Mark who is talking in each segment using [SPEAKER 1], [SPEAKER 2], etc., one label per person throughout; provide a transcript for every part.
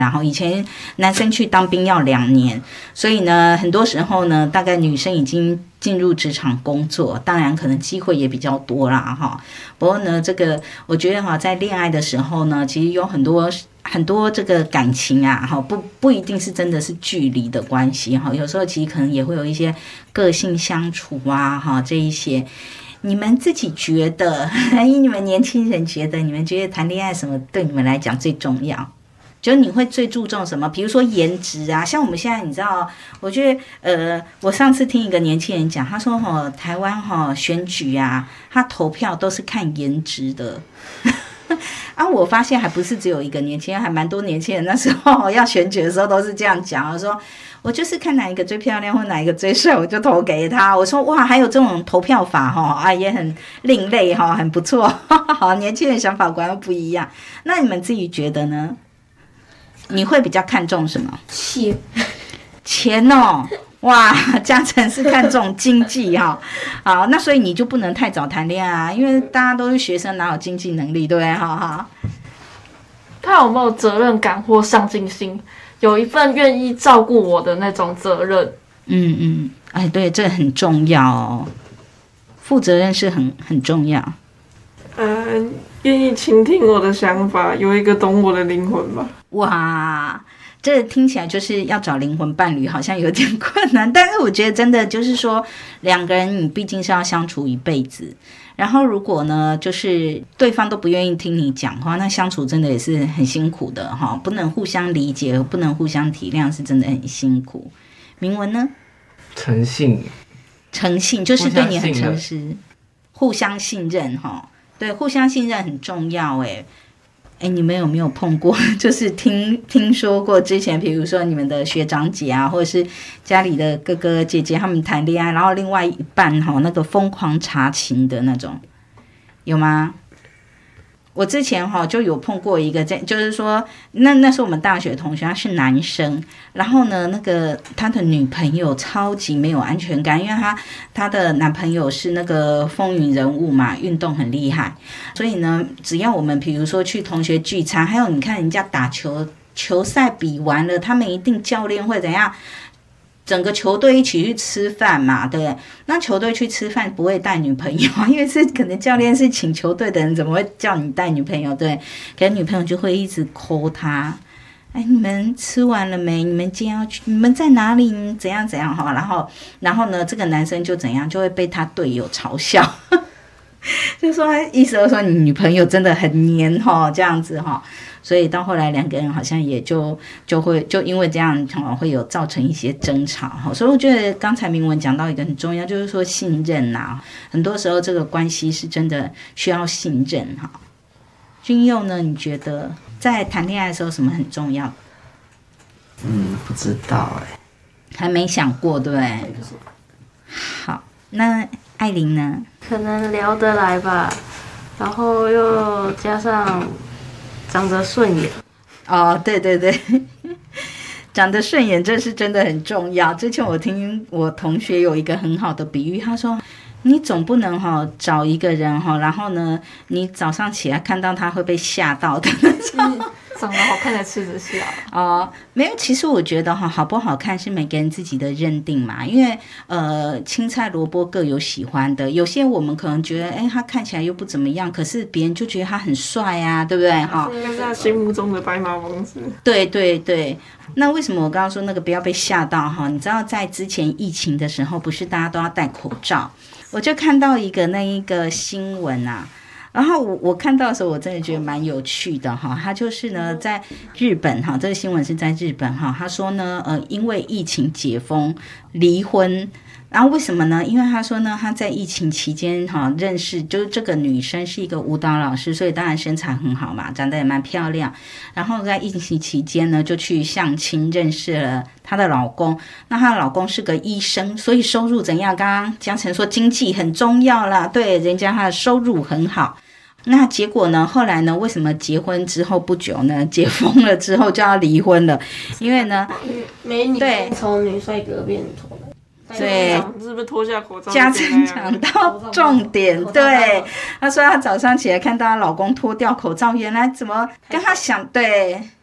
[SPEAKER 1] 然后以前男生去当兵要2年，所以呢，很多时候呢，大概女生已经进入职场工作，当然可能机会也比较多啦哈。不过呢，这个我觉得哈，在恋爱的时候呢，其实有很多这个感情啊，哈，不一定是真的是距离的关系哈，有时候其实可能也会有一些个性相处啊，哈，这一些。你们自己觉得，你们年轻人觉得，你们觉得谈恋爱什么对你们来讲最重要？就你会最注重什么？比如说颜值啊，像我们现在你知道，我觉得我上次听一个年轻人讲，他说台湾选举啊，他投票都是看颜值的。啊，我发现还不是只有一个年轻人，还蛮多年轻人那时候要选举的时候都是这样讲，说我就是看哪一个最漂亮或哪一个最帅，我就投给他。我说哇，还有这种投票法啊，也很另类很不错。好，年轻人想法果然不一样。那你们自己觉得呢？你会比较看重什么？钱哦，哇，嘉诚是看重经济好，那所以你就不能太早谈恋爱啊，因为大家都是学生，哪有经济能力，对不对？
[SPEAKER 2] 他有没有责任感或上进心？有一份愿意照顾我的那种责任。
[SPEAKER 1] 哎，对，这很重要哦，负责任是很重要。
[SPEAKER 3] 愿意倾听我的想法，有一个懂我的灵魂吧。
[SPEAKER 1] 哇，这听起来就是要找灵魂伴侣，好像有点困难。但是我觉得真的就是说，两个人你毕竟是要相处一辈子。然后如果呢，就是对方都不愿意听你讲话，那相处真的也是很辛苦的哈。不能互相理解，不能互相体谅，是真的很辛苦。明文呢？
[SPEAKER 4] 诚信
[SPEAKER 1] 就是对你很诚实，互相信任哈。对，互相信任很重要哎，你们有没有碰过？就是听说过之前，比如说你们的学长姐啊，或者是家里的哥哥姐姐他们谈恋爱，然后另外一半那个疯狂查情的那种，有吗？我之前就有碰过一个，就是说那是我们大学同学，他是男生，然后呢，那个他的女朋友超级没有安全感，因为他的男朋友是那个风云人物嘛，运动很厉害，所以呢，只要我们比如说去同学聚餐，还有你看人家打球赛比完了，他们一定教练会怎样？整个球队一起去吃饭嘛，对不对？那球队去吃饭不会带女朋友，因为是可能教练是请球队的人，怎么会叫你带女朋友？对，可能女朋友就会一直 call 他，你们吃完了没？你们今天要去？你们在哪里？怎样哈？然后呢，这个男生就怎样，就会被他队友嘲笑，就说他意思就是说你女朋友真的很黏这样子哈。所以到后来两个人好像也就因为这样会有造成一些争吵。所以我觉得刚才明文讲到一个很重要，就是说信任啊，很多时候这个关系是真的需要信任哈。君佑呢，你觉得在谈恋爱的时候什么很重要？
[SPEAKER 5] 不知道
[SPEAKER 1] 还没想过对不对？好，那艾琳呢？
[SPEAKER 6] 可能聊得来吧，然后又加上长得顺眼。
[SPEAKER 1] 对，长得顺眼这是真的很重要。之前我听我同学有一个很好的比喻，他说你总不能找一个人然后呢你早上起来看到他会被吓到的那种。
[SPEAKER 2] 长得好看才吃得下
[SPEAKER 1] 没有，其实我觉得好不好看是每个人自己的认定嘛，因为青菜萝卜各有喜欢的，有些我们可能觉得他看起来又不怎么样，可是别人就觉得他很帅啊，对不对
[SPEAKER 3] 那是他心目中的白马王子。
[SPEAKER 1] 对，那为什么我刚刚说那个不要被吓到你知道在之前疫情的时候不是大家都要戴口罩，我就看到一个新闻啊，然后我看到的时候我真的觉得蛮有趣的他就是呢在日本这个新闻是在日本他说呢因为疫情解封离婚，然后为什么呢？因为他说呢他在疫情期间认识，就是这个女生是一个舞蹈老师，所以当然身材很好嘛，长得也蛮漂亮，然后在疫情期间呢就去相亲认识了她的老公，那她的老公是个医生，所以收入怎样？刚刚嘉诚说经济很重要啦，对，人家他的收入很好。那结果呢？后来呢？为什么结婚之后不久呢？解封了之后就要离婚了？因为呢，
[SPEAKER 6] 美女从女帅哥变脱了。
[SPEAKER 1] 对，
[SPEAKER 3] 是不是脱下口罩？
[SPEAKER 1] 嘉诚讲到重点，对，她说她早上起来看到她老公脱掉口罩，原来怎么跟她想对，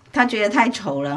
[SPEAKER 1] 他觉得太丑了。